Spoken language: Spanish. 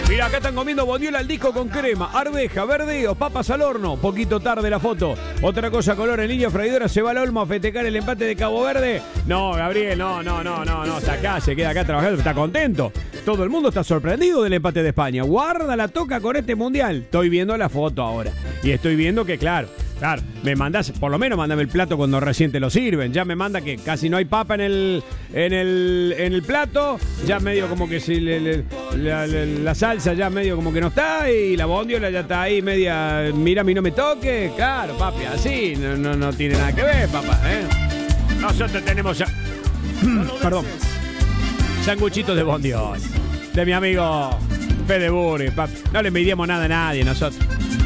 Mira, acá están comiendo bondiola al disco con crema, arveja, verdeo, papas al horno. Poquito tarde la foto. Otra cosa, color en línea freidora, se va al Olmo a festejar el empate de Cabo Verde. No, Gabriel, no. Está acá, se queda acá trabajando, está contento. Todo el mundo está sorprendido del empate de España. Guarda la toca con este mundial. Estoy viendo la foto ahora. Y estoy viendo que, claro, me mandás, por lo menos mándame el plato cuando recién te lo sirven. Ya me manda que casi no hay papa en el plato. Ya medio como que si la salsa ya medio como que no está. Y la bondiola ya está ahí media, mira a mí no me toque. Claro, papi, así no tiene nada que ver, papá, Nosotros tenemos ya perdón, sanguchitos de bondiola de mi amigo Fede Burri, papi. No le envidiamos nada a nadie nosotros.